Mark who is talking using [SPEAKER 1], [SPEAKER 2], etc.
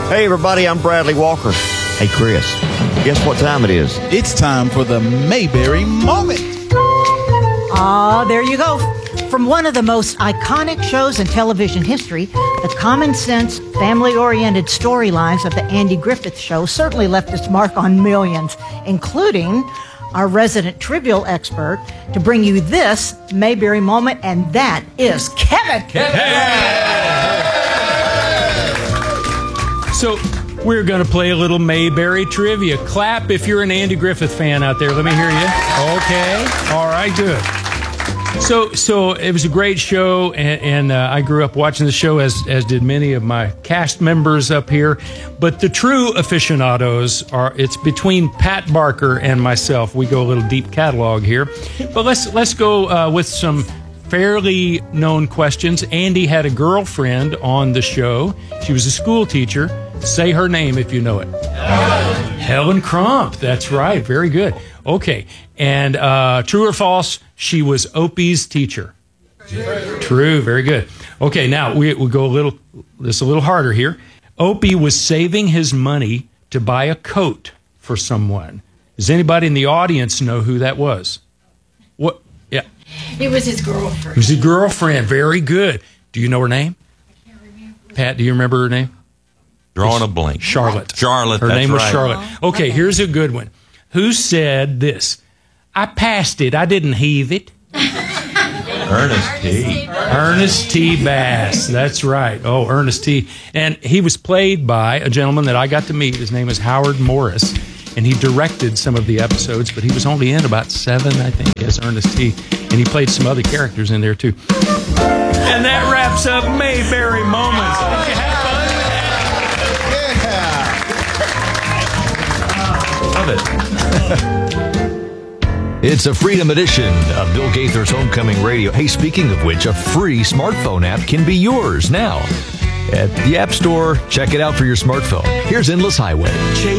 [SPEAKER 1] Hey, everybody, I'm Bradley Walker. Hey, Chris, guess what time it is?
[SPEAKER 2] It's time for the Mayberry Moment.
[SPEAKER 3] There you go. From one of the most iconic shows in television history, the common sense, family-oriented storylines of the Andy Griffith Show certainly left its mark on millions, including our resident trivial expert, to bring you this Mayberry Moment, and that is Kevin.
[SPEAKER 4] So we're going to play a little Mayberry trivia. Clap if you're an Andy Griffith fan out there. Let me hear you. Okay. All right, good. So it was a great show, and I grew up watching the show, as did many of my cast members up here. But the true aficionados it's between Pat Barker and myself. We go a little deep catalog here. But let's go with some fairly known questions. Andy had a girlfriend on the show. She was a school teacher. Say her name if you know it. Helen Crump. That's right. Very good. Okay. And true or false, she was Opie's teacher. True. Very good. Okay. Now we'll go a little harder here. Opie was saving his money to buy a coat for someone. Does anybody in the audience know who that was? What? Yeah.
[SPEAKER 5] It was his girlfriend.
[SPEAKER 4] It was his girlfriend. Very good. Do you know her name?
[SPEAKER 5] I can't remember.
[SPEAKER 4] Pat, do you remember her name?
[SPEAKER 1] Drawing a blank.
[SPEAKER 4] Charlotte.
[SPEAKER 1] Charlotte,
[SPEAKER 4] Her name was
[SPEAKER 1] right.
[SPEAKER 4] Charlotte. Okay, here's a good one. Who said this? I passed it. I didn't heave it.
[SPEAKER 1] Ernest T.
[SPEAKER 4] Ernest T. Bass. That's right. Oh, Ernest T. And he was played by a gentleman that I got to meet. His name is Howard Morris. And he directed some of the episodes, but he was only in about 7, I think, as Ernest T. And he played some other characters in there, too. And that wraps up Mayberry Moments. Did you have fun?
[SPEAKER 1] Love it.
[SPEAKER 6] It's a freedom edition of Bill Gaither's Homecoming Radio. Hey, speaking of which, a free smartphone app can be yours now. At the App Store, check it out for your smartphone. Here's Endless Highway.